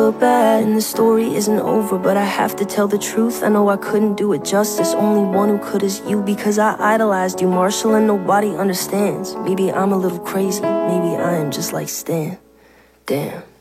feel bad, and the story isn't over, but I have to tell the truth. I know I couldn't do it justice, only one who could is you, because I idolized you, Marshall, and nobody understands. Maybe I'm a little crazy, maybe I am just like Stan. Damn.